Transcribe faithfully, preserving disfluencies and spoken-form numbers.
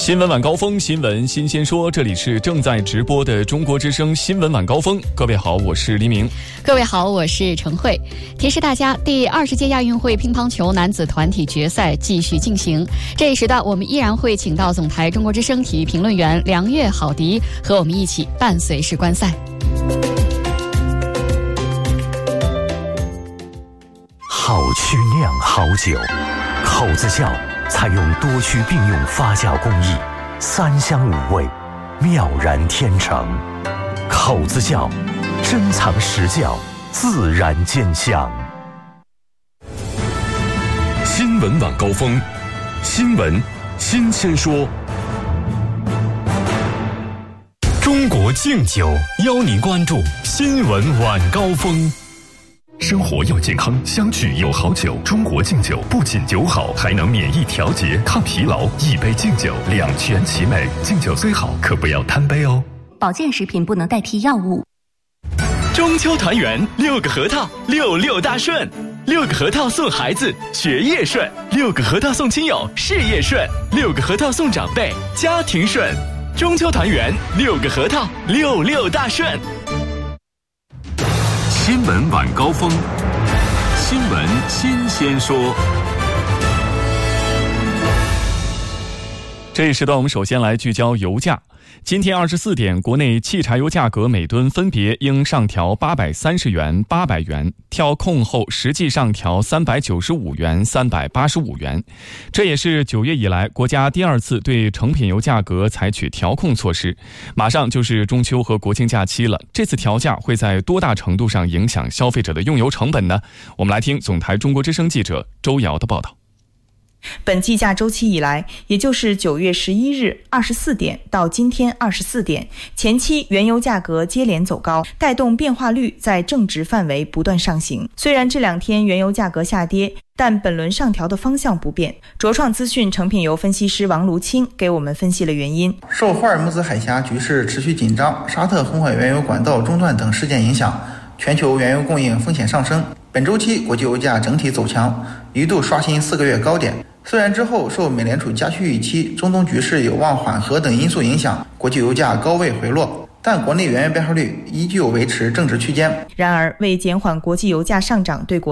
新闻晚高峰，新闻新鲜说，这里是正在直播的中国之声新闻晚高峰。各位好，我是黎明。 各位好，我是陈慧。提示大家，第二十届亚运会乒乓球男子团体决赛继续进行。这一时段，我们依然会请到总台中国之声体育评论员梁月好迪和我们一起伴随式观赛。 好曲酿好酒，口子窖采用多区并用发酵工艺，三香五味，妙然天成。口子窖，珍藏实窖，自然见香。 新闻晚高峰，新闻新鲜说。中国敬酒邀您关注新闻晚高峰。生活要健康，相聚有好酒。中国敬酒不仅酒好，还能免疫调节、抗疲劳。一杯敬酒，两全其美。敬酒虽好，可不要贪杯哦。 保健食品不能代替药物。 中秋团圆，六个核桃，六六大顺。六个核桃送孩子，学业顺；六个核桃送亲友，事业顺；六个核桃送长辈，家庭顺。中秋团圆，六个核桃，六六大顺。 新闻晚高峰，新闻新鲜说。 这一时段，我们首先来聚焦油价。今天二十四点，国内汽柴油价格每吨分别应上调八百三十元、八百元，调控后实际上调三百九十五元、三百八十五元。这也是九月以来国家第二次对成品油价格采取调控措施。马上就是中秋和国庆假期了，这次调价会在多大程度上影响消费者的用油成本呢？我们来听总台中国之声记者周瑶的报道。 本计价周期以来，也就是九月十一日二十四点到今天二十四点，前期原油价格接连走高，带动变化率在正值范围不断上行。虽然这两天原油价格下跌，但本轮上调的方向不变。卓创资讯成品油分析师王卢清给我们分析了原因。 受霍尔木兹海峡局势持续紧张、沙特红海原油管道中断等事件影响，全球原油供应风险上升。本周期国际油价整体走强，一度刷新四个月高点。虽然之后受美联储加息预期、中东局势有望缓和等因素影响，国际油价高位回落，但国内原油变化率依旧维持正值区间。 然而，为减缓国际油价上涨对国